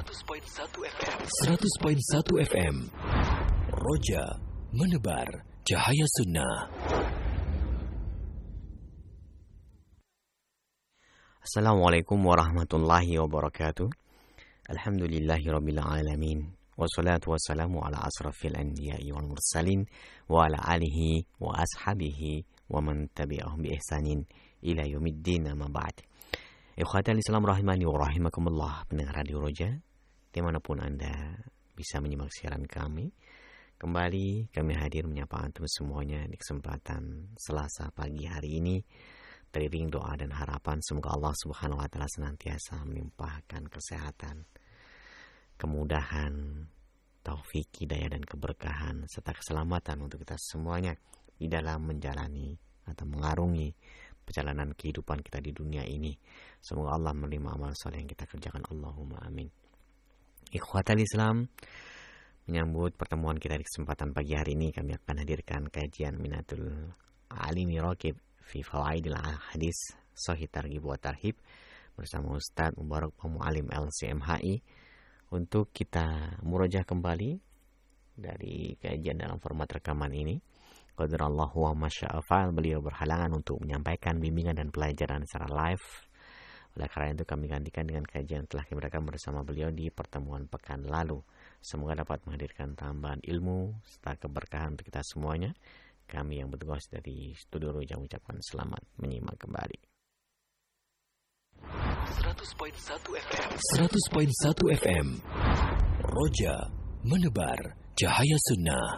100.1 FM. Roja menebar cahaya sunnah. Assalamualaikum warahmatullahi wabarakatuh. Alhamdulillahirabbil alamin. Wassalatu wassalamu ala asrafil anbiya'i wal mursalin wa ala alihi wa ashabihi wa man tabi'ahum bi ihsanin ila yaumiddin, amma ba'd. Ikhwatal Islam rahimani wa rahimakumullah, pendengar Radio Roja dimanapun Anda bisa menyimak siaran kami. Kembali kami hadir menyapa antum semuanya di kesempatan Selasa pagi hari ini. Teriring doa dan harapan semoga Allah Subhanahu wa taala senantiasa melimpahkan kesehatan, kemudahan, taufik, hidayah dan keberkahan serta keselamatan untuk kita semuanya di dalam menjalani atau mengarungi perjalanan kehidupan kita di dunia ini. Semoga Allah menerima amal soleh yang kita kerjakan. Allahumma amin. Ikhwatal Islam, menyambut pertemuan kita di kesempatan pagi hari ini, kami akan hadirkan kajian Minatul Alimi Raqib fi Fawaidil Hadis Sahih Targhib wa Tarhib bersama Ustaz Mubarak Mu'alim LCMHI untuk kita murojaah kembali dari kajian dalam format rekaman ini. Qadarallahu wa masya'a fa'al, beliau berhalangan untuk menyampaikan bimbingan dan pelajaran secara live. Oleh karena itu kami gantikan dengan kajian telah kami rekam bersama beliau di pertemuan pekan lalu. Semoga dapat menghadirkan tambahan ilmu serta keberkahan untuk kita semuanya. Kami yang bertugas dari Studio Roja mengucapkan selamat menyimak kembali. 100.1 FM. Roja menebar cahaya sunnah.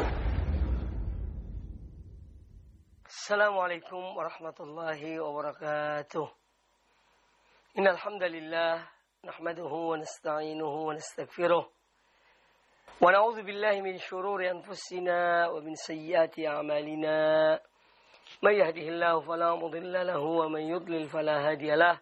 Assalamualaikum warahmatullahi wabarakatuh. Innal hamdalillah nahmaduhu wa nasta'inuhu wa nastaghfiruh. Wa na'udzu billahi min shururi anfusina wa min sayyiati a'malina. May yahdihillahu fala mudilla lahu wa man yudlil fala hadiya lahu.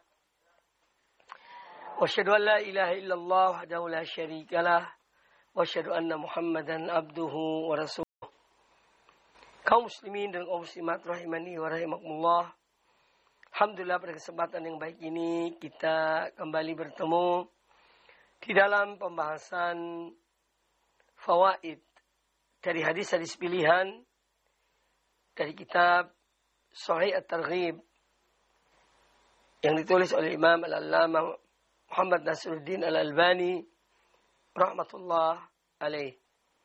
Wa asyhadu an la ilaha illallah wahdahu la syarika lah wa asyhadu anna Muhammadan abduhu wa rasuluh. Kaum muslimin dan kaum muslimat rahimani wa rahimakumullah. Alhamdulillah, pada kesempatan yang baik ini kita kembali bertemu di dalam pembahasan fawaid dari hadis-hadis pilihan dari kitab Sahih At-Targhib yang ditulis oleh Imam Al-Allamah Muhammad Nasiruddin Al-Albani rahmatullah alaih.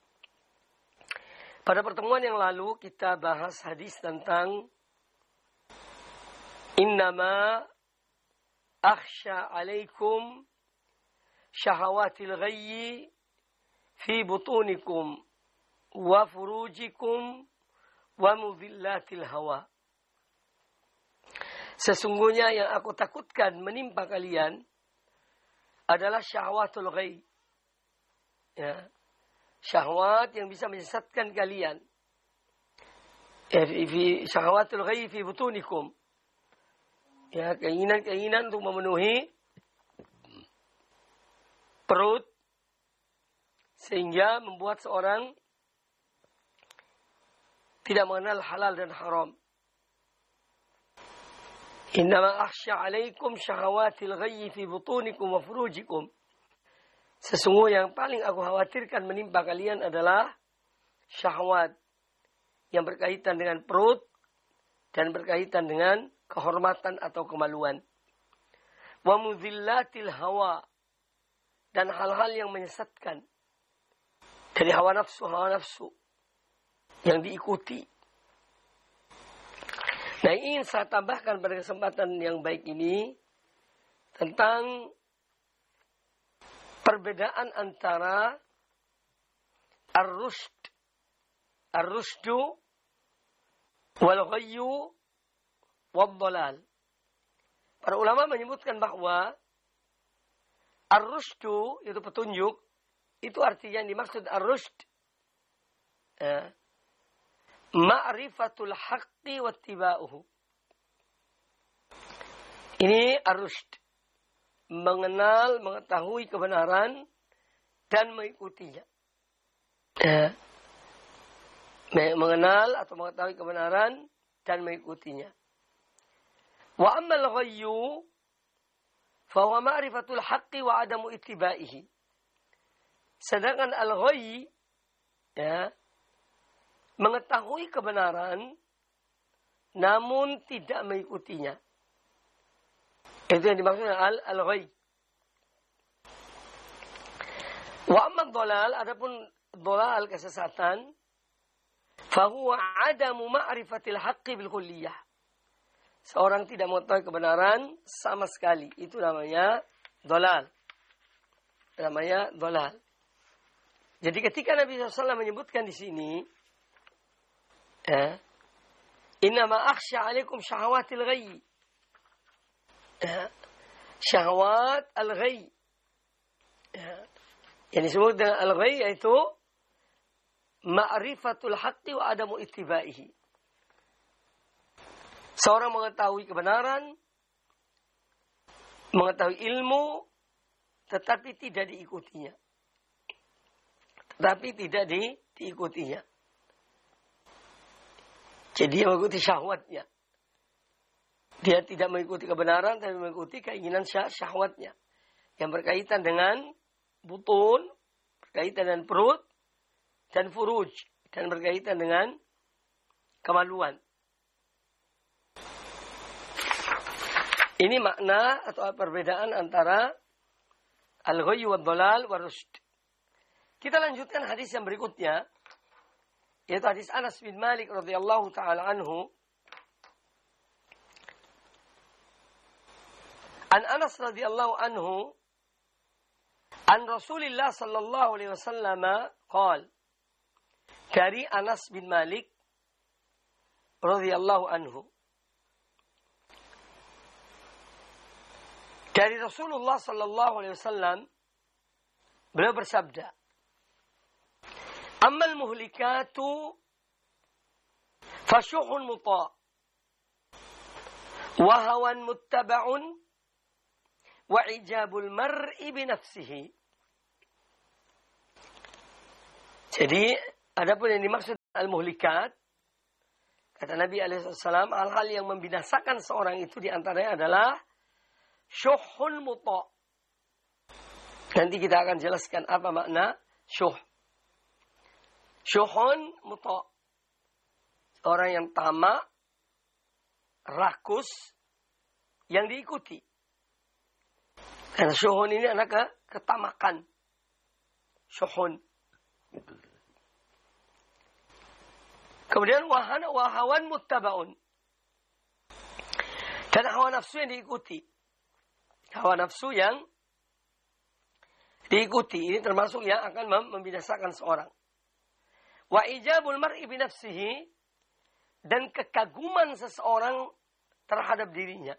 Pada pertemuan yang lalu kita bahas hadis tentang innama akhsha alaikum syahawatil ghayyi fi butunikum wa furujikum wa mudhillatil hawa. Sesungguhnya yang aku takutkan menimpa kalian adalah syahwatul ghayy. Ya. Syahwat yang bisa menyesatkan kalian. Syahwatul ghayy fi butunikum. Ya, keinginan-keinginan untuk memenuhi perut sehingga membuat seorang tidak mengenal halal dan haram. Innama akhsha alaikum syahawatil ghayyi fi butunikum wa furujikum. Sesungguhnya yang paling aku khawatirkan menimpa kalian adalah syahwat yang berkaitan dengan perut dan berkaitan dengan kehormatan atau kemaluan. Wa mudhillatil hawa, dan hal-hal yang menyesatkan dari hawa nafsu yang diikuti. Nah, ingin saya tambahkan pada kesempatan yang baik ini tentang perbedaan antara ar-rushdu wal ghayyu wad dhalal. Para ulama menyebutkan bahwa ar-rushdu itu petunjuk, itu artinya yang dimaksud ar-rushd ma'rifatul haqqi wattiba'uhu. Ini ar-rushd, mengenal, mengetahui kebenaran dan mengikutinya. Mengenal atau mengetahui kebenaran dan mengikutinya. Wa ammal ghayyu fa huwa ma'rifatul haqqi wa adamu ittiba'ihi. Sedangkan al-ghayy, ya, mengetahui kebenaran namun tidak mengikutinya. Itu yang dimaksud dengan al-ghayy. Wa amma dhalal, adapun dhalal kesesatan, fahuwa adamu ma'rifatil haqqi bil kulliyah. Seorang tidak mengetahui kebenaran sama sekali. Itu namanya dhalal. Namanya dhalal. Jadi ketika Nabi SAW menyebutkan di sini, innama akhsha alaikum syahawatil ghayy. Syahwat al-ghayy. Yang disebut dengan al-ghayy yaitu ma'rifatul haqqi wa adamu ittibaihi. Seorang mengetahui kebenaran, mengetahui ilmu, tetapi tidak diikutinya. Diikutinya. Jadi dia mengikuti syahwatnya. Dia tidak mengikuti kebenaran, tapi mengikuti keinginan syahwatnya. Yang berkaitan dengan butun, berkaitan dengan perut, dan furuj. Dan berkaitan dengan kemaluan. Ini makna atau perbedaan antara al-ghayy wa dhalal wa rushd. Kita lanjutkan hadis yang berikutnya, yaitu hadis Anas bin Malik radhiyallahu taala anhu. An Anas radhiyallahu anhu an Rasulillah sallallahu alaihi wasallam qala, dari Anas bin Malik radhiyallahu anhu, dari Rasulullah sallallahu alaihi wasallam, beliau bersabda, ammal muhlikatu fasyuhun muta' wa hawan muttaba'un wa ijabul mar'i binafsihi. Jadi adapun yang dimaksud al-muhlikat, kata Nabi alaihissalam, hal-hal yang membinasakan seorang itu diantaranya adalah syuhun muta'. Nanti kita akan jelaskan apa makna syuh. Syuhun muta'. Orang yang tamak, rakus, yang diikuti. Karena syuhun ini adalah ketamakan. Syuhun. Kemudian wahawan muttaba'un. Dan hawa nafsu yang diikuti. Hawa nafsu yang diikuti. Ini termasuk yang akan membinasakan seorang. Wa ijabul mar'i binafsihi, dan kekaguman seseorang terhadap dirinya.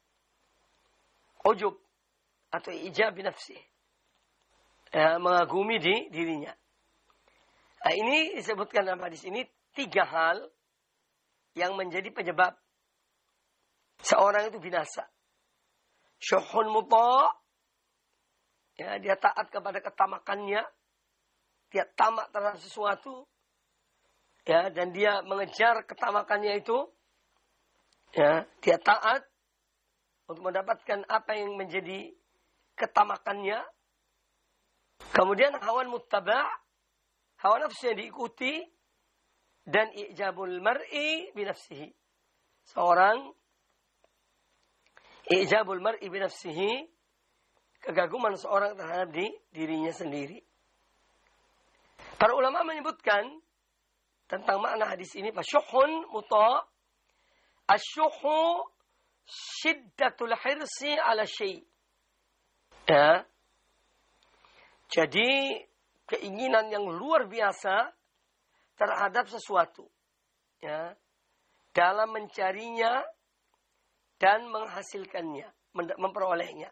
Ujub atau ijab binafsihi, mengagumi dirinya. Nah, ini disebutkan dalam hadis ini 3 hal yang menjadi penyebab seorang itu binasa. Syuhun muta', ya, dia taat kepada ketamakannya, dia tamak terhadap sesuatu. Ya, dan dia mengejar ketamakannya itu, ya, dia taat untuk mendapatkan apa yang menjadi ketamakannya. Kemudian hawan muttaba', hawa nafsu yang diikuti, dan ijabul mar'i binafsihi. Seorang ijabul mar'i binafsihi, kegaguman seorang terhadap dirinya sendiri. Para ulama menyebutkan tentang makna hadis ini, fasyuhun muta', asyuhu syiddatul hirsi ala syai'. Ya. Jadi keinginan yang luar biasa terhadap sesuatu. Ya. Dalam mencarinya dan menghasilkannya, memperolehnya.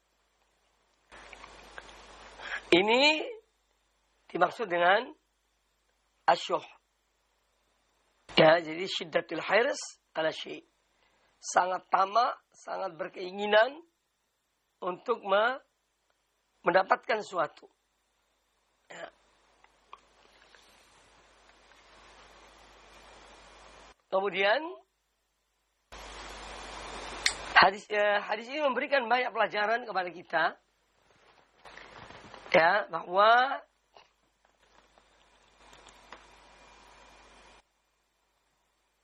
Ini dimaksud dengan asyuh. Ya, jadi syiddatul hirs ala syai'. Sangat tamak, sangat berkeinginan untuk mendapatkan sesuatu. Ya. Kemudian hadis ini memberikan banyak pelajaran kepada kita, ya, bahwa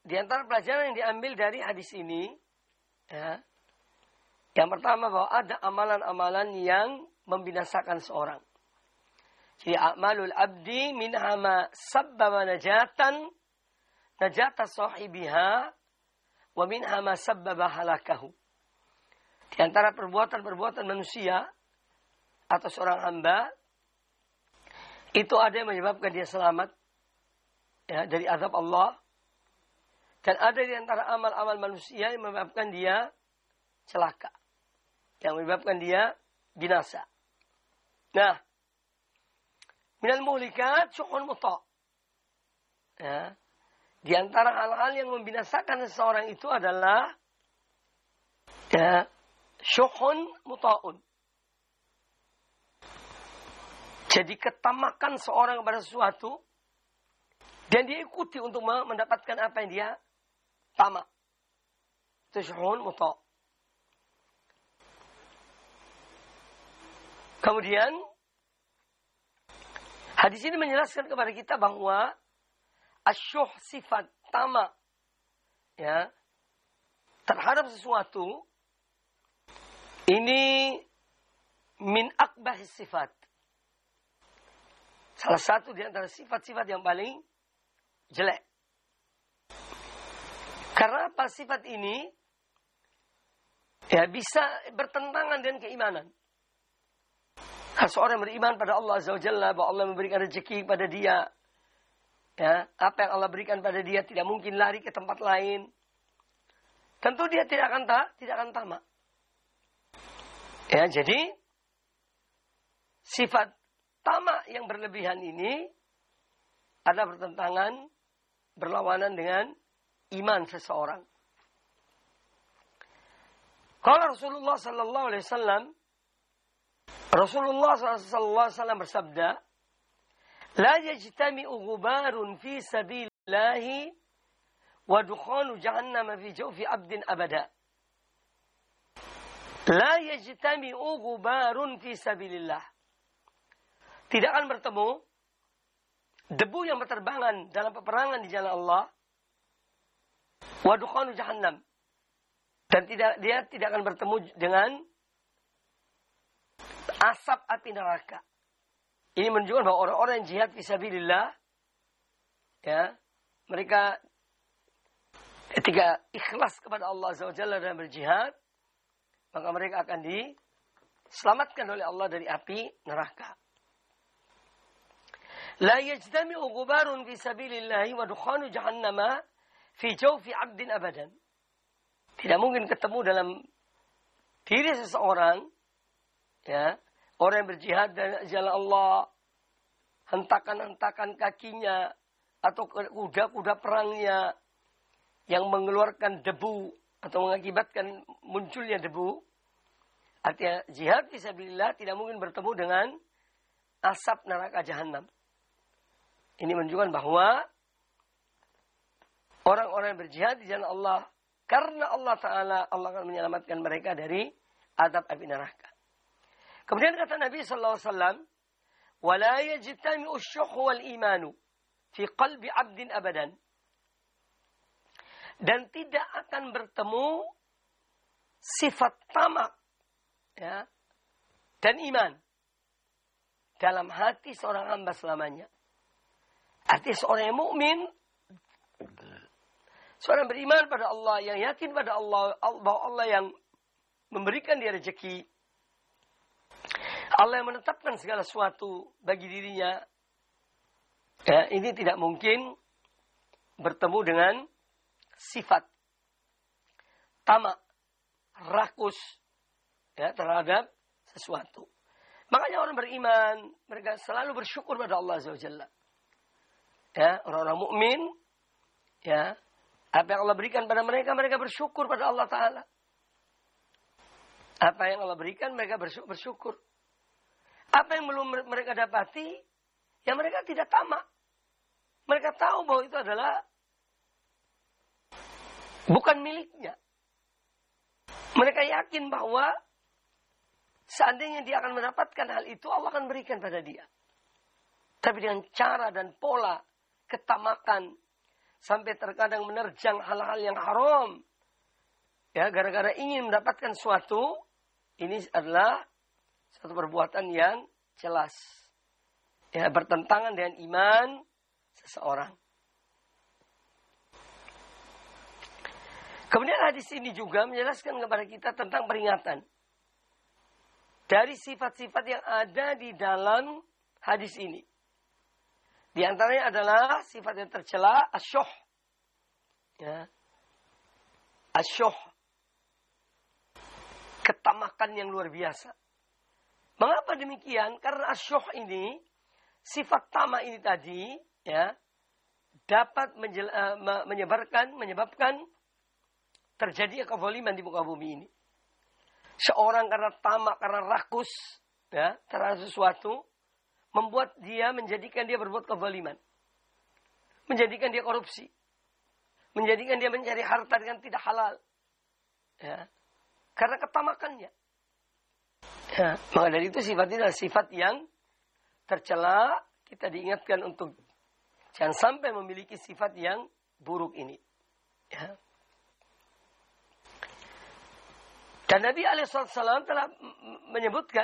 di antara pelajaran yang diambil dari hadis ini, ya, yang pertama bahwa ada amalan-amalan yang membinasakan seorang. Jadi a'malul abdi minha ma sabbaba najata sahibiha wa minha ma sabbaba halakahu. Di antara perbuatan-perbuatan manusia atau seorang hamba itu ada yang menyebabkan dia selamat, ya, dari azab Allah, dan ada di antara amal-amal manusia yang menyebabkan dia celaka, yang menyebabkan dia binasa. Nah, minal muhlikat syuhun muta'. Ya. Di antara hal-hal yang membinasakan seseorang itu adalah, ya, syuhun muta'un. Jadi ketamakan seorang kepada sesuatu dan dia ikuti untuk mendapatkan apa yang dia tamak. Itu syuhun muta'. Kemudian hadis ini menjelaskan kepada kita bahwa asyuh, sifat tamak, ya, terhadap sesuatu ini min akbahis sifat. Salah satu di antara sifat-sifat yang paling jelek. Karena apa? Sifat ini ya bisa bertentangan dengan keimanan. Seorang beriman pada Allah Azza wa Jalla, bahwa Allah memberikan rezeki pada dia, ya, apa yang Allah berikan pada dia tidak mungkin lari ke tempat lain. Tentu dia tidak akan tamak. Ya, jadi sifat tamak yang berlebihan ini ada berlawanan dengan iman seseorang. Kalau Rasulullah sallallahu alaihi wasallam bersabda, "La yajtami'u ghubarun fi sabilillahi wa dukhanu jahannam fi jawfi 'abdin abada." La yajtami'u ghubarun fi sabilillah. Tidak akan bertemu debu yang berterbangan dalam peperangan di jalan Allah, wa dukhanu jahannam, dan dia tidak akan bertemu dengan asap api neraka. Ini menunjukkan bahwa orang-orang yang jihad fisabilillah, ya, mereka ketika ikhlas kepada Allah Azza wa Jalla dalam berjihad, maka mereka akan diselamatkan oleh Allah dari api neraka. La yajtami'u ghubarun fi sabilillahi wa dukhanu jahannama fi jawfi 'abdin abadan. Tidak mungkin ketemu dalam diri seseorang, ya, orang yang berjihad dalam jalan Allah, hentakan-hentakan kakinya atau kuda-kuda perangnya yang mengeluarkan debu atau mengakibatkan munculnya debu. Artinya jihad fisabilillah tidak mungkin bertemu dengan asap neraka jahanam. Ini menunjukkan bahwa orang-orang yang berjihad di jalan Allah, karena Allah Ta'ala, Allah akan menyelamatkan mereka dari azab api neraka. Kemudian kata Nabi SAW, وَلَا يَجْتَمِعُ الشُّحُ وَالْإِيمَانُ فِي قَلْبِ عَبْدٍ أَبَدًا. Dan tidak akan bertemu sifat tamak, ya, dan iman dalam hati seorang hamba selamanya. Artinya seorang yang mukmin, seorang beriman pada Allah, yang yakin pada Allah, bahwa Allah yang memberikan dia rezeki, Allah yang menetapkan segala sesuatu bagi dirinya, ya, ini tidak mungkin bertemu dengan sifat tamak, rakus, ya, terhadap sesuatu. Makanya orang beriman, mereka selalu bersyukur pada Allah Azza wa Jalla. Ya, orang-orang mukmin, ya, apa yang Allah berikan pada mereka, mereka bersyukur pada Allah Ta'ala. Apa yang Allah berikan, mereka bersyukur. Apa yang belum mereka dapati, ya mereka tidak tamak. Mereka tahu bahwa itu adalah bukan miliknya. Mereka yakin bahwa seandainya dia akan mendapatkan hal itu, Allah akan berikan pada dia. Tapi dengan cara dan pola ketamakan, sampai terkadang menerjang hal-hal yang haram. Ya, gara-gara ingin mendapatkan suatu, ini adalah satu perbuatan yang jelas. Ya, bertentangan dengan iman seseorang. Kemudian hadis ini juga menjelaskan kepada kita tentang peringatan. Dari sifat-sifat yang ada di dalam hadis ini. Di antaranya adalah sifat yang tercela, asyuh. Ya. Asyuh. Ketamakan yang luar biasa. Mengapa demikian? Karena asyuh ini, sifat tamak ini tadi, ya, dapat menyebabkan terjadi kezaliman di muka bumi ini. Seorang karena tamak, karena rakus, ya, terhadap sesuatu, membuat dia, menjadikan dia berbuat kezaliman. Menjadikan dia korupsi. Menjadikan dia mencari harta dengan tidak halal. Ya. Karena ketamakannya. Ya. Maka dari itu sifat ini adalah sifat yang tercela. Kita diingatkan untuk jangan sampai memiliki sifat yang buruk ini. Ya. Dan Nabi SAW telah menyebutkan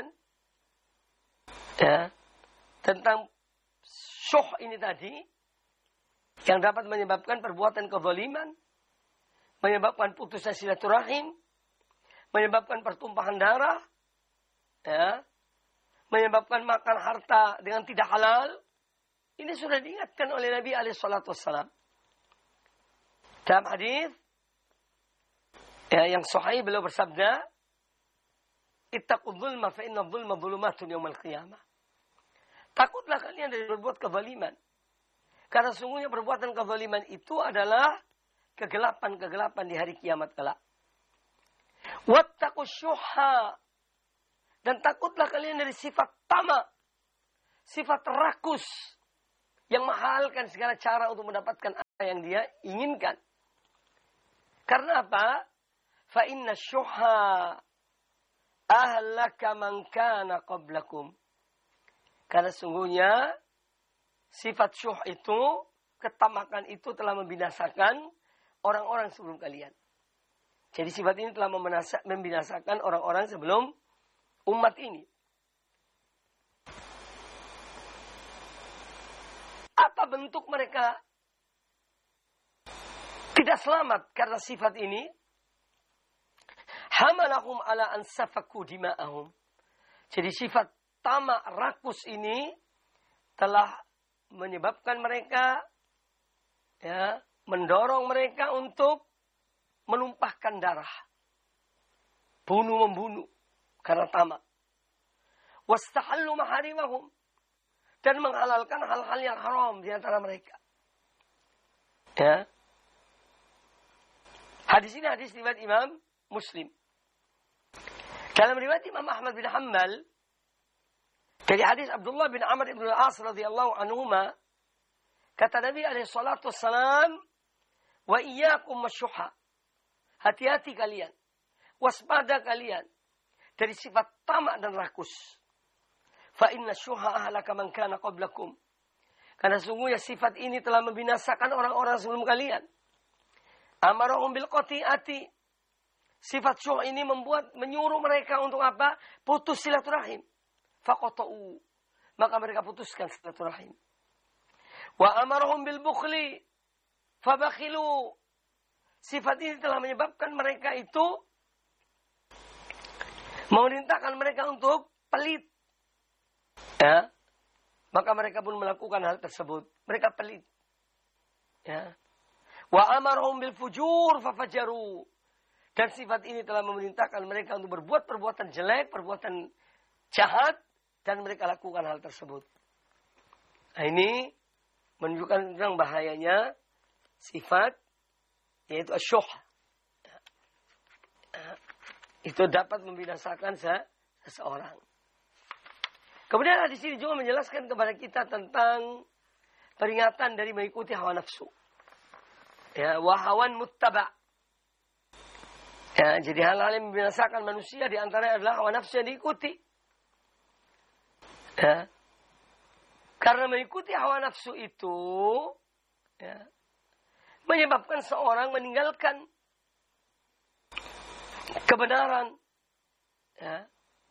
ya, tentang syuh ini tadi yang dapat menyebabkan perbuatan kezaliman, menyebabkan putusnya silaturahim, menyebabkan pertumpahan darah, ya, menyebabkan makan harta dengan tidak halal. Ini sudah diingatkan oleh Nabi SAW. Dalam hadis ya, yang sahih beliau bersabda, "Ittaqul dzulma fa inna dzulma dzulumatun yaumil qiyamah." Takutlah kalian dari berbuat kezaliman. Karena sungguhnya perbuatan kezaliman itu adalah kegelapan-kegelapan di hari kiamat kelak. Wattaqus syuhha. Dan takutlah kalian dari sifat tamak, sifat rakus yang menghalalkan segala cara untuk mendapatkan apa yang dia inginkan. Karena apa? Fa inna syuhha ahlaka man kana qablakum. Karena sungguhnya sifat syuh itu, ketamakan itu telah membinasakan orang-orang sebelum kalian. Jadi sifat ini telah membinasakan orang-orang sebelum umat ini. Apa bentuk mereka tidak selamat karena sifat ini? Hamalahum ala an safaku dima'ahum. Jadi sifat tamak rakus ini telah menyebabkan mereka, ya, mendorong mereka untuk menumpahkan darah. Bunuh-membunuh karena tamak. Wastahallu maharimahum. Dan menghalalkan hal-hal yang haram di antara mereka. Ya. Hadis ini hadis riwayat Imam Muslim. Dalam riwayat Imam Ahmad bin Hanbal, dari hadis Abdullah bin Amr bin Al-As radhiyallahu anhuma, kata Nabi alaihi salatu wassalam, "Wa iyyakum wasyuha." Hati-hati kalian, waspada kalian dari sifat tamak dan rakus. Fa inna syuha ahlaka man kana qablakum. Karena sungguhnya sifat ini telah membinasakan orang-orang sebelum kalian. Amarahum bil qati'ati. Sifat syuh ini menyuruh mereka untuk apa? Putus silaturahim. Faqata'u. Maka mereka putuskan silaturahim. Wa amarahum bil bukhli. Fabakhilu. Sifat ini telah menyebabkan mereka itu memerintahkan mereka untuk pelit. Ya. Maka mereka pun melakukan hal tersebut. Mereka pelit. Ya. Wa amarahum bil fujur fafajaru. Dan sifat ini telah memerintahkan mereka untuk berbuat perbuatan jelek, perbuatan jahat, dan mereka lakukan hal tersebut. Nah, ini menunjukkan tentang bahayanya sifat, yaitu asyuh. Itu dapat membinasakan seseorang. Kemudian hadis ini juga menjelaskan kepada kita tentang peringatan dari mengikuti hawa nafsu. Ya, wahawan muttaba'. Ya, jadi hal-hal yang membinasakan manusia di antaranya adalah hawa nafsu yang diikuti. Ya. Karena mengikuti hawa nafsu itu, ya, menyebabkan seorang meninggalkan kebenaran, ya.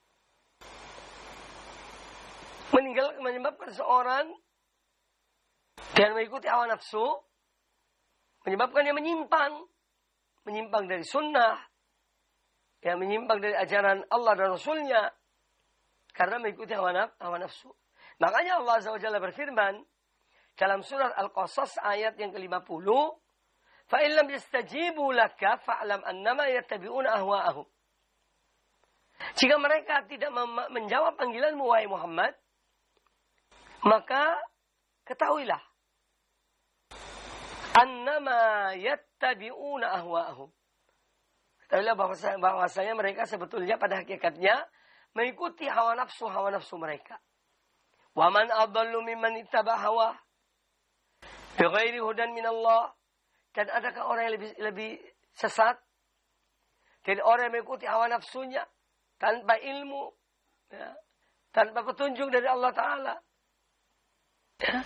Menyebabkan seorang dan mengikuti hawa nafsu, menyebabkan dia menyimpang dari sunnah, ya, menyimpang dari ajaran Allah dan Rasulnya, karena mengikuti hawa nafsu. Makanya Allah Azza wa Jalla berfirman dalam surat Al-Qasas ayat yang ke-50, "Fa in lam yastajibu laka fa'lam annama yattabi'una ahwa'ahum." Jika mereka tidak menjawab panggilanmu wahai Muhammad, maka ketahuilah annama yattabi'una ahwa'ahum. Ketahuilah bahwasanya mereka sebetulnya pada hakikatnya mengikuti hawa nafsu mereka. Wa man adallu mimman ittaba hawa bighairi hudan minallah. Dan adakah orang yang lebih sesat dari orang yang mengikuti hawa nafsunya tanpa ilmu, ya, tanpa petunjuk dari Allah Ta'ala, ya.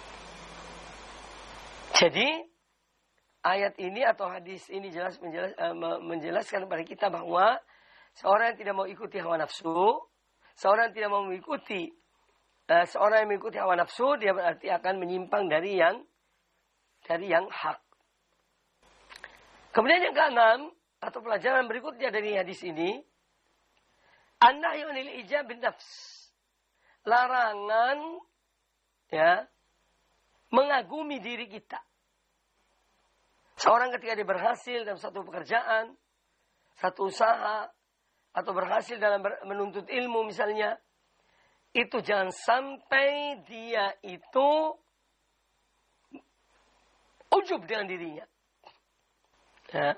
Jadi ayat ini atau hadis ini menjelaskan kepada kita bahwa seorang yang tidak mau ikuti hawa nafsu, seorang yang tidak mau mengikuti seorang yang mengikuti hawa nafsu, dia berarti akan menyimpang dari yang hak. Kemudian yang keenam atau pelajaran berikutnya dari hadis ini, an-nahyu 'anil ijab bin nafs. Larangan, ya, mengagumi diri kita. Seorang ketika dia berhasil dalam satu pekerjaan, satu usaha, atau berhasil dalam menuntut ilmu misalnya, itu jangan sampai dia itu ujub dengan dirinya. Ya.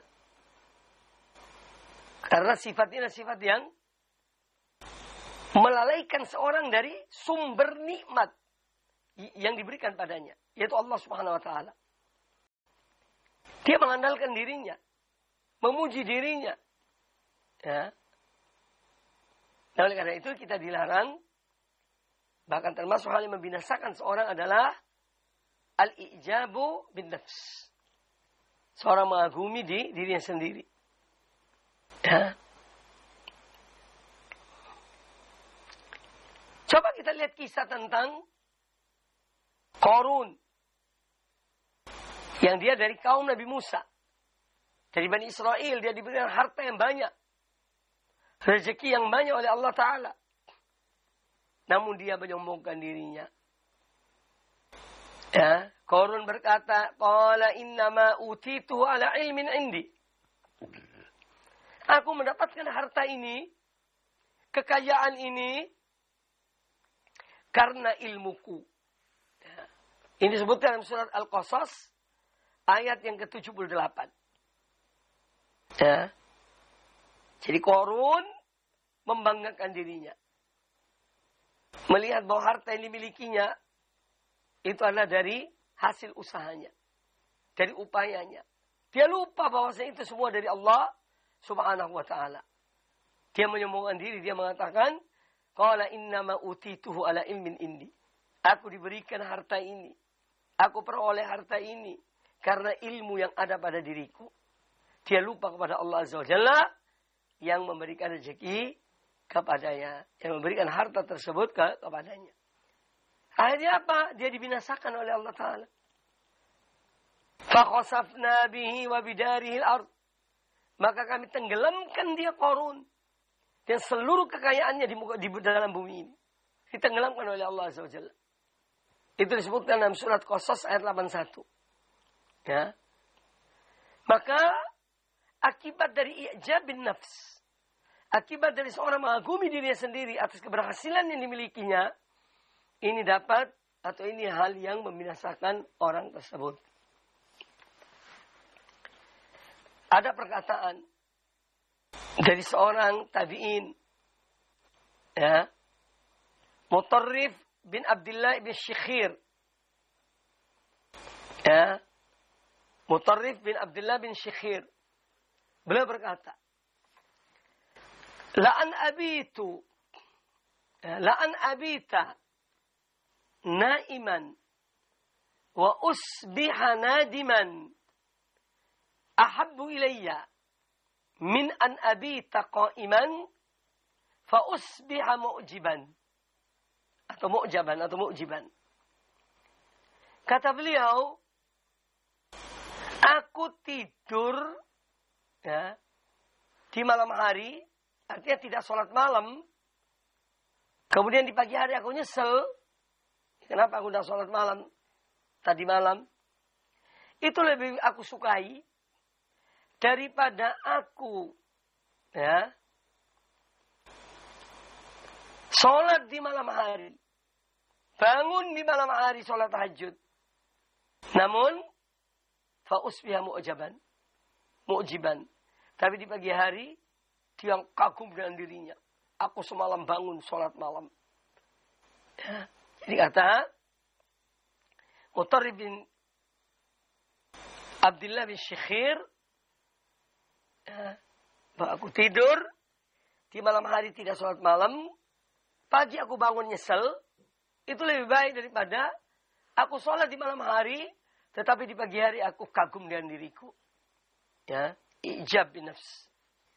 Karena sifat ini adalah sifat yang melalaikan seorang dari sumber nikmat yang diberikan padanya, yaitu Allah Subhanahu wa Ta'ala. Dia mengandalkan dirinya, memuji dirinya. Ya. Nah, oleh karena itu kita dilarang, bahkan termasuk hal yang membinasakan seorang adalah al-ijabu bin nafs. Seorang mengagumi dirinya sendiri. Ya. Coba kita lihat kisah tentang Qarun, yang dia dari kaum Nabi Musa, dari Bani Israel. Dia diberikan harta yang banyak, rezeki yang banyak oleh Allah Ta'ala. Namun dia menyombongkan dirinya. Ya, Qarun berkata, "Qala innama utitu ala ilmin indi." Aku mendapatkan harta ini, kekayaan ini, karena ilmuku. Ya. Ini disebutkan dalam surat Al-Qasas ayat yang ke-78. Ya. Jadi Qarun membanggakan dirinya, melihat bahwa harta yang dimilikinya itu adalah dari hasil usahanya, dari upayanya. Dia lupa bahwasanya itu semua dari Allah Subhanahu wa Ta'ala. Dia menyombongkan diri, dia mengatakan, "Qala innama utituhu ala ilmin indi." Aku diberikan harta ini, aku peroleh harta ini karena ilmu yang ada pada diriku. Dia lupa kepada Allah Azza wa Jalla yang memberikan rezeki kepadanya, yang memberikan harta tersebut kepadanya. Akhirnya apa? Dia dibinasakan oleh Allah Ta'ala. فَخَسَفْنَا بِهِ وَبِدَارِهِ الْأَرْضِ. Maka kami tenggelamkan dia Qarun dan seluruh kekayaannya di dalam bumi ini. Ditenggelamkan oleh Allah Azza wa Jalla. Itu disebutkan dalam surat Qasas ayat 81. Ya. Maka akibat dari i'jab bin nafs, akibat dari seorang mengagumi dirinya sendiri atas keberhasilan yang dimilikinya, ini dapat atau ini hal yang membinasakan orang tersebut. Ada perkataan dari seorang tabi'in, ya, Mutarrif bin Abdullah bin Syikhir. Ya, Mutarrif bin Abdullah bin Syikhir. Beliau berkata, La'an abita naiman wa usbiha nadiman ahabbu ilayya min an abita qa'iman fa usbiha mu'jiban atau mu'jiban. Kata beliau, aku tidur ya, di malam hari, artinya tidak sholat malam. Kemudian di pagi hari aku nyesel, kenapa aku tidak sholat malam tadi malam? Itu lebih aku sukai daripada aku ya sholat di malam hari, bangun di malam hari sholat tahajud. Namun fa usbiha mu'jiban. Tapi di pagi hari dia kagum dengan dirinya. Aku semalam bangun sholat malam. Ya. Jadi kata Mutarrib bin Abdullah bin Syekhir, ya, bahwa aku tidur di malam hari tidak sholat malam, pagi aku bangun nyesel, itu lebih baik daripada aku sholat di malam hari, tetapi di pagi hari aku kagum dengan diriku. Ya, ijab bin nafs.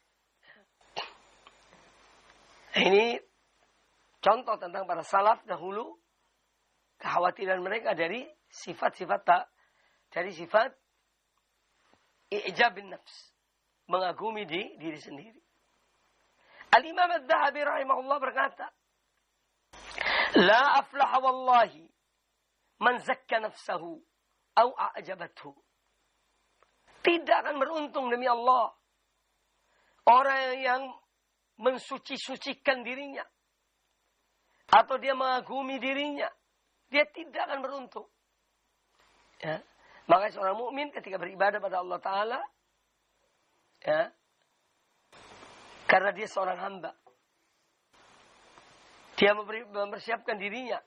Ini contoh tentang para salaf dahulu, kekhawatiran mereka dari sifat-sifat ijab bin nafs, mengagumi diri sendiri. Al-Imam Adz-Dzahabi rahimahullah berkata, la aflaha wallahi man zakka nafsahu au a'jabathu. Tidak akan beruntung demi Allah orang yang mensuci-sucikan dirinya atau dia mengagumi dirinya, dia tidak akan beruntung. Ya. Maka seorang mukmin ketika beribadah pada Allah Ta'ala, ya, karena dia seorang hamba, dia mempersiapkan dirinya.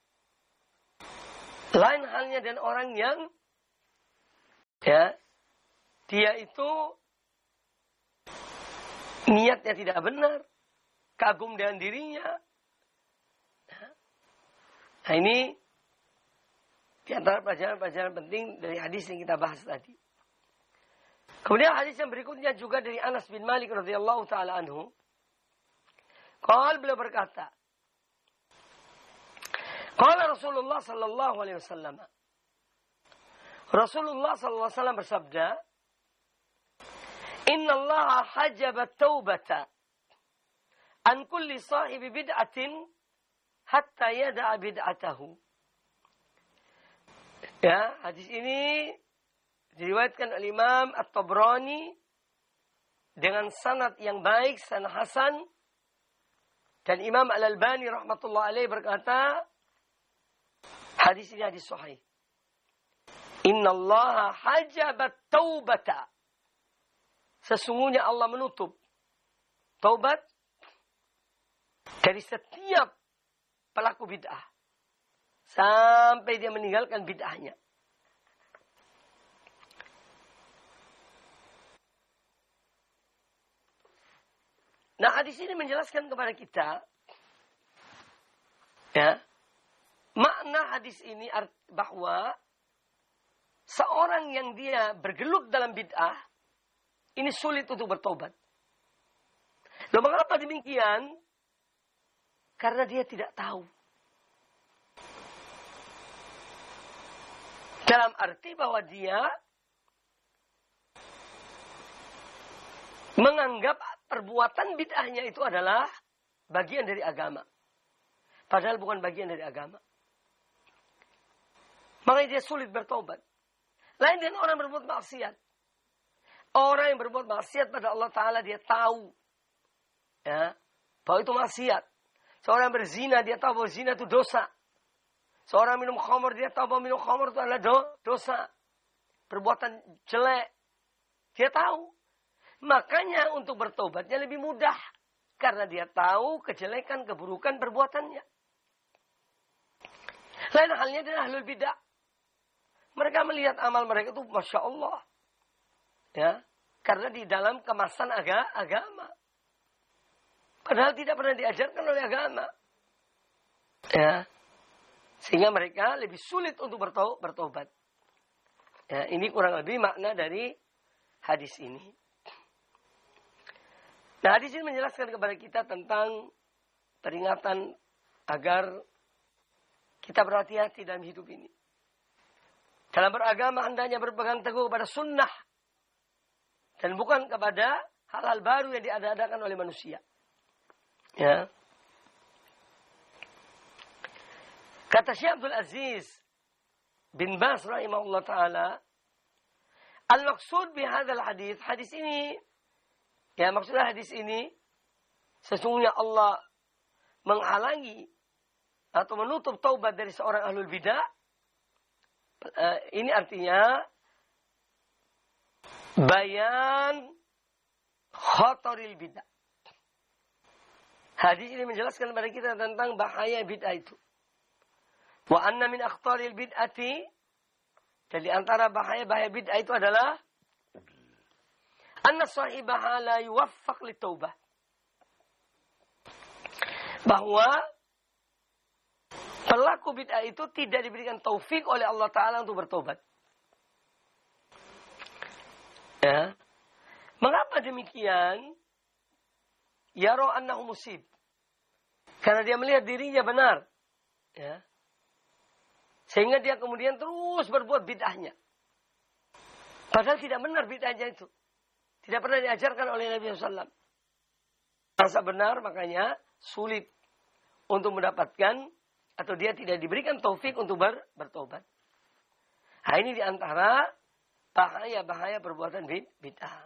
Lain halnya dengan orang yang ya, dia itu niatnya tidak benar, kagum dengan dirinya. Nah ini di antara pelajaran-pelajaran penting dari hadis yang kita bahas tadi. Kemudian hadis yang berikutnya juga dari Anas bin Malik radhiyallahu taala anhu. Beliau berkata, qala Rasulullah sallallahu alaihi wasallam. Rasulullah sallallahu alaihi wasallam bersabda, "Inna Allah hajaba taubata an kulli sahibi bid'atin hatta yada'a bid'atahu." Ya, hadis ini diriwayatkan oleh Imam At-Tabrani dengan sanad yang baik, sanad hasan, dan Imam Al-Albani rahmatullah alaih berkata, hadis ini hadis sahih. Inna Allah hajabat taubata. Sesungguhnya Allah menutup taubat dari setiap pelaku bid'ah sampai dia meninggalkan bid'ahnya. Nah, hadis ini menjelaskan kepada kita, ya, makna hadis ini bahwa seorang yang dia bergelut dalam bid'ah, ini sulit untuk bertobat. Loh, mengapa demikian? Karena dia tidak tahu. Dalam arti bahwa dia menganggap perbuatan bid'ahnya itu adalah bagian dari agama. Padahal bukan bagian dari agama. Makanya dia sulit bertobat. Lain dengan orang berbuat maksiat. Orang yang berbuat maksiat pada Allah Ta'ala dia tahu, ya, bahwa itu maksiat. Seorang berzina dia tahu bahwa zina itu dosa. Seorang minum khamr dia tahu bahwa minum khamr itu adalah dosa. Perbuatan jelek. Dia tahu. Makanya untuk bertobatnya lebih mudah. Karena dia tahu kejelekan, keburukan perbuatannya. Lain halnya dengan ahlul bidah. Mereka melihat amal mereka itu Masya Allah. Ya, karena di dalam kemasan agama. Padahal tidak pernah diajarkan oleh agama. Ya. Sehingga mereka lebih sulit untuk bertobat. Ya, ini kurang lebih makna dari hadis ini. Nah, hadis ini menjelaskan kepada kita tentang peringatan agar kita berhati-hati dalam hidup ini. Dalam beragama hendaknya berpegang teguh kepada sunnah dan bukan kepada hal-hal baru yang diada-adakan oleh manusia. Ya. Kata Syekh Abdul Aziz bin Baz rahimahullah ta'ala, al-maksud bihadzal hadis, hadis ini, ya maksudnya hadis ini, sesungguhnya Allah menghalangi atau menutup taubat dari seorang ahlul bidah. Ini artinya bayan khataril bidah. Hadis ini menjelaskan kepada kita tentang bahaya bid'ah itu. Wa anna min akhtaril bid'ati, dan di antara bahaya-bahaya bid'ah itu adalah anna sahibaha la yuwaffaq litaubah. Bahwa pelaku bid'ah itu tidak diberikan taufik oleh Allah Ta'ala untuk bertobat. Ya. Mengapa demikian? Yara annahu musib. Karena dia melihat dirinya benar. Ya. Sehingga dia kemudian terus berbuat bid'ahnya. Padahal tidak benar bid'ahnya itu. Tidak pernah diajarkan oleh Nabi SAW. Rasa benar makanya sulit untuk mendapatkan atau dia tidak diberikan taufik untuk bertobat. Nah, ini diantara bahaya-bahaya perbuatan bid'ah.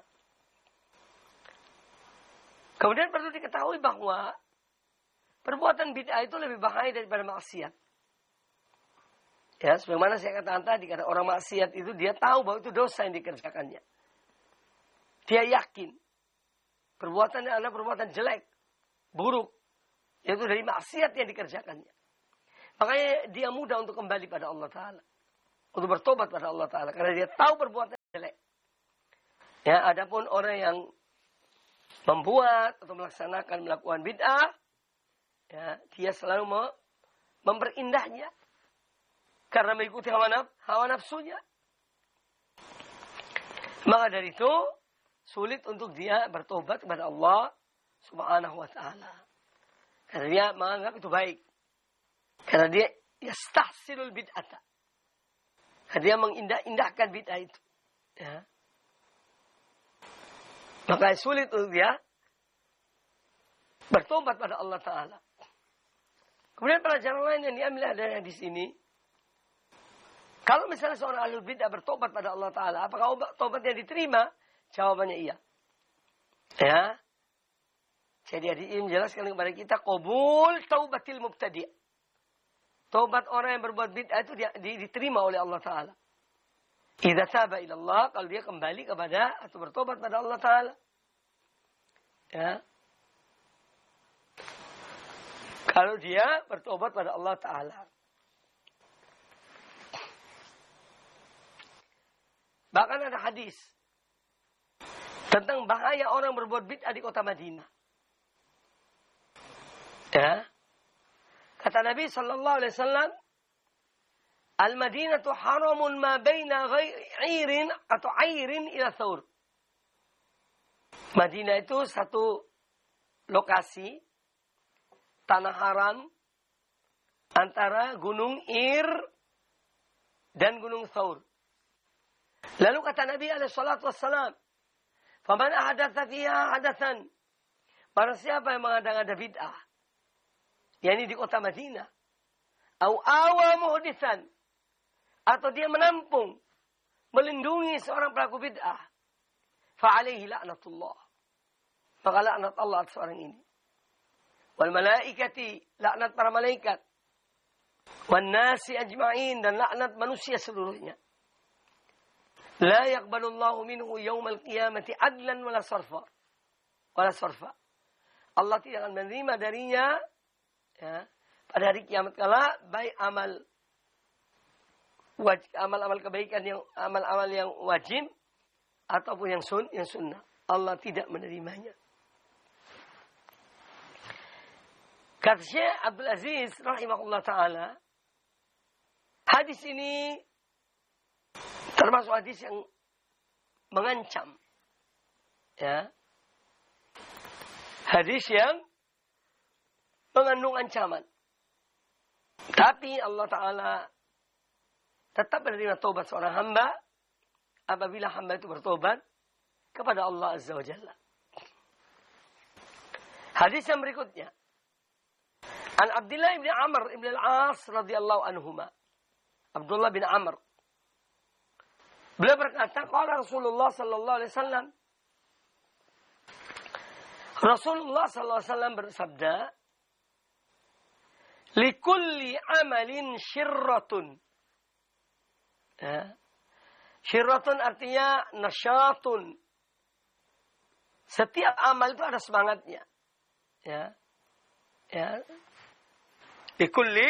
Kemudian perlu diketahui bahwa perbuatan bid'ah itu lebih bahaya daripada maksiat. Ya, sebagaimana saya katakan tadi, karena orang maksiat itu dia tahu bahwa itu dosa yang dikerjakannya. Dia yakin perbuatannya adalah perbuatan jelek, buruk, yaitu dari maksiat yang dikerjakannya. Makanya dia mudah untuk kembali pada Allah Ta'ala, untuk bertobat pada Allah Ta'ala, karena dia tahu perbuatan jelek. Ya, adapun orang yang membuat atau melakukan bid'ah, ya, dia selalu memperindahnya. Karena mengikuti hawa nafsunya. Maka dari itu, sulit untuk dia bertobat kepada Allah Subhanahu wa ta'ala. Karena dia menganggap itu baik. Karena dia yastahsilul bid'ata. Karena dia mengindah-indahkan bid'ah itu. Ya. Maka sulit untuk dia bertobat pada Allah Ta'ala. Kemudian pelajaran lain yang diambil dari hadis ini, kalau misalnya seorang ahlul bid'ah bertobat pada Allah Ta'ala, apakah tobatnya diterima? Jawabannya iya. Ya. Jadi ini menjelaskan kepada kita, qabul taubatil mubtadi'. Tobat orang yang berbuat bid'ah itu diterima oleh Allah Ta'ala. Idza taba ila Allah, kalau dia kembali kepada atau bertobat pada Allah Ta'ala. Ya. Kalau dia bertobat pada Allah Ta'ala. Bahkan ada hadis tentang bahaya orang berbuat bid'ah di kota Madinah. Ya. Kata Nabi sallallahu alaihi wasallam, "Al-Madinatu haramun ma baina ghairin atau airin ila thawr." Madinah itu satu lokasi tanah haram antara Gunung Ir dan Gunung Thawr. Lalu kata Nabi alaihissalatu wassalam, "Faman ahadatha fiha hadathan." Barang siapa yang mengada-ngada bid'ah, yakni di kota Madinah, au awa muhditsan, atau dia menampung, melindungi seorang pelaku bid'ah, fa alaihi la'natullah. Maka laknat Allah atas orang ini. Wal malaikati, laknat para malaikat. Wan nasi ajma'in, dan laknat manusia seluruhnya. La yaqbalullahu minhu yawmal qiyamati adlan wala sarfa. Allah tidak akan menerima darinya, ya, pada hari kiamat kala, baik amal kebaikan yang amal-amal yang wajib ataupun yang sunnah. Allah tidak menerimanya. Kata Syekh Abdul Aziz rahimahullah ta'ala, hadis ini termasuk hadis yang mengancam Ya. Hadis yang mengandung ancaman. Tapi Allah Ta'ala tetap menerima taubat seorang hamba apabila hamba itu bertobat kepada Allah Azza wa Jalla. Hadis yang berikutnya. An Abdullah bin Amr bin Al-As radhiyallahu anhuma. Abdullah bin Amr. Beliau berkata, qala Rasulullah sallallahu alaihi wasallam. Rasulullah sallallahu alaihi wasallam bersabda, likulli amalin syirratun. Ya. Syirratun artinya nasyatun. Setiap amal itu ada semangatnya. Ya. Ya. Likulli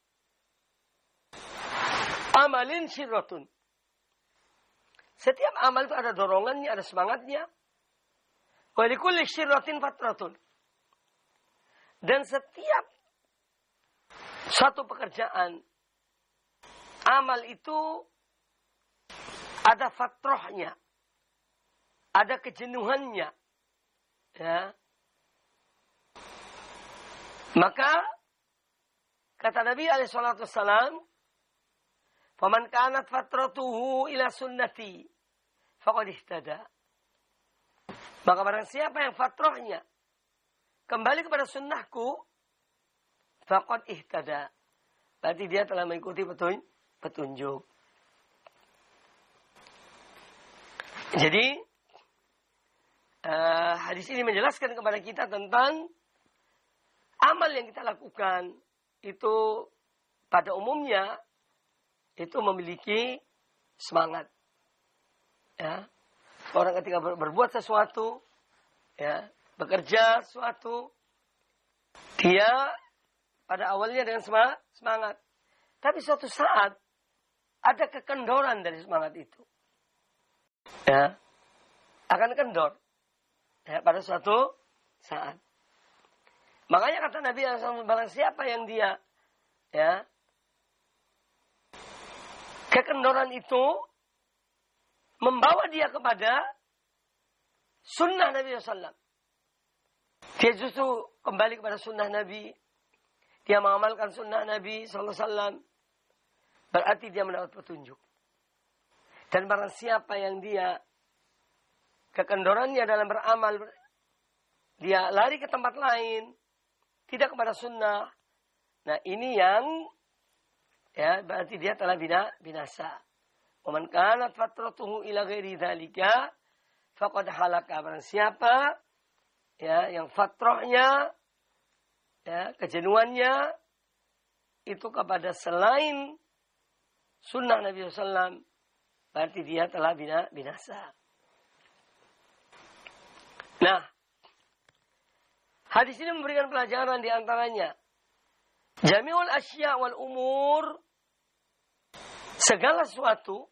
amalin syirratun. Setiap amal itu ada dorongannya, ada semangatnya. Wa likulli syirratin fatratun. Dan setiap satu pekerjaan, amal itu ada fatrahnya, ada kejenuhannya. Ya. Maka kata Nabi alaihi salatu wassalam, "Faman kanat fatratuhu ila sunnati faqad ihtada." Maka barang siapa yang fatrahnya kembali kepada sunnahku, faqad ihtada. Berarti dia telah mengikuti petunjuk. Jadi hadis ini menjelaskan kepada kita tentang amal yang kita lakukan itu pada umumnya itu memiliki semangat. Ya. Orang ketika berbuat sesuatu, ya, bekerja sesuatu, dia pada awalnya dengan semangat. Tapi suatu saat ada kekendoran dari semangat itu. Ya. Akan kendor. Ya, pada suatu saat. Makanya kata Nabi SAW, barang siapa yang dia, ya, kekendoran itu membawa dia kepada sunnah Nabi SAW. Dia justru kembali kepada sunnah Nabi. Dia mengamalkan sunnah Nabi SAW. Berarti dia mendapat petunjuk. Dan barang siapa yang dia kekendorannya dalam beramal, dia lari ke tempat lain, tidak kepada sunnah. Nah ini yang, ya, berarti dia telah binasa. Waman kanat fatratuhu ila ghairi dzalika faqad halaka. Barang siapa, ya, yang fatrahnya, ya, kejenuhannya itu kepada selain sunnah Nabi SAW, berarti dia telah binasa. Nah, hadis ini memberikan pelajaran di antaranya, jami'ul asya wal umur, segala sesuatu,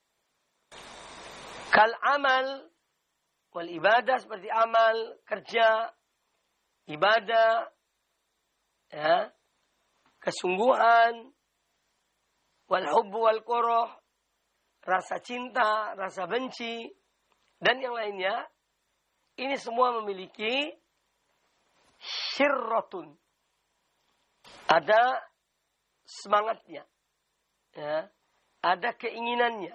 kal amal wal ibadah, seperti amal, kerja, ibadah, ya, kesungguhan, wal hubbu wal koroh, rasa cinta, rasa benci, dan yang lainnya, ini semua memiliki syirratun. Ada semangatnya, ya, ada keinginannya.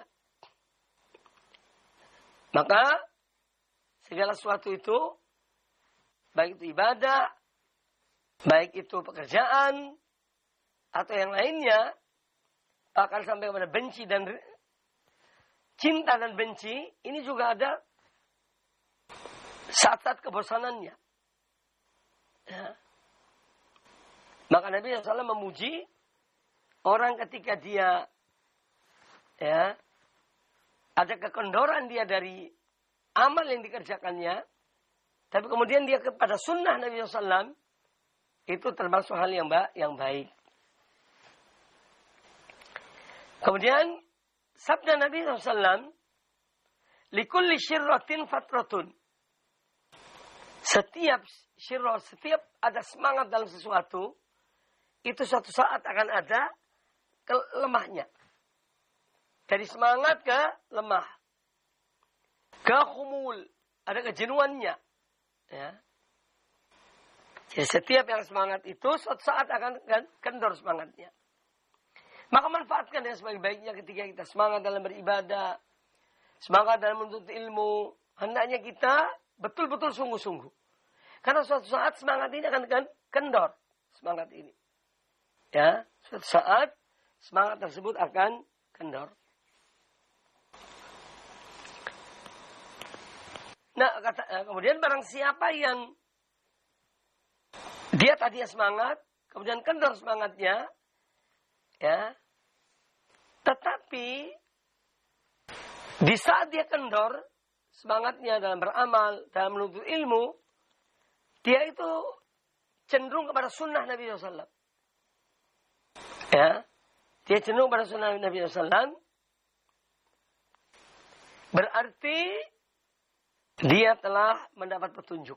Maka segala sesuatu itu, baik itu ibadah, baik itu pekerjaan, atau yang lainnya, bahkan sampai kepada benci dan cinta dan benci, ini juga ada saat-saat kebosanannya. Ya. Maka Nabi SAW memuji orang ketika dia, ya, ada kekendoran dia dari amal yang dikerjakannya, tapi kemudian dia kepada sunnah Nabi SAW, itu termasuk hal yang baik. Kemudian sabda Nabi SAW, likulli syirratin fatratun. Setiap syirrat, setiap ada semangat dalam sesuatu, itu suatu saat akan ada lemahnya. Dari semangat ke lemah. Ke khumul. ada kejenuhannya. Ya. Jadi setiap yang semangat itu suatu saat akan kendor semangatnya. Maka manfaatkan yang sebaik-baiknya ketika kita semangat dalam beribadah, semangat dalam menuntut ilmu. Hendaknya kita betul-betul sungguh-sungguh. Karena suatu saat semangat ini akan kendor. Semangat ini. Ya, suatu saat semangat tersebut akan kendor. Nah, kemudian barang siapa yang dia tadinya semangat, kemudian kendor semangatnya, ya, tetapi di saat dia kendor semangatnya dalam beramal, dalam menuntut ilmu, dia itu cenderung kepada sunnah Nabi SAW. Ya, dia cenderung kepada sunnah Nabi SAW. Berarti dia telah mendapat petunjuk.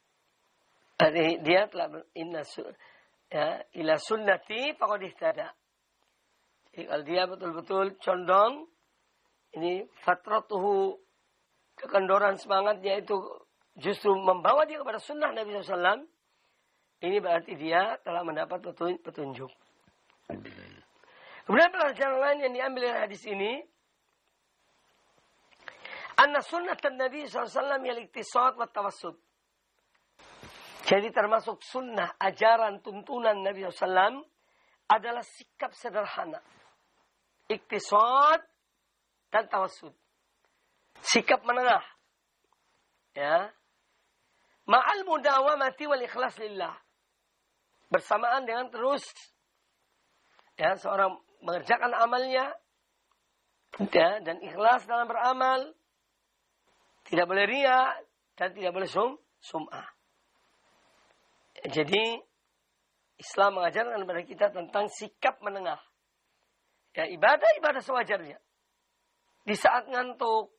Dia telah ila sunnati faqad ihtada. Jadi kalau dia betul-betul condong, ini fatratuhu, kekendoran semangatnya itu justru membawa dia kepada sunnah Nabi SAW. Ini berarti dia telah mendapat petunjuk. Kemudian pelajaran lain yang diambil dari hadis ini, anna sunnatan Nabi SAW yal-iktisad wa tawassud. Jadi termasuk sunnah, ajaran, tuntunan Nabi SAW adalah sikap sederhana. Iktisad dan tawassud. Sikap menengah. Ya. Ma'al mudawamati wal ikhlas lillah. Bersamaan dengan terus ya, seorang mengerjakan amalnya ya, dan ikhlas dalam beramal. Tidak boleh riya dan tidak boleh sum'ah. Jadi Islam mengajarkan kepada kita tentang sikap menengah. Ya, ibadah sewajarnya. Di saat ngantuk,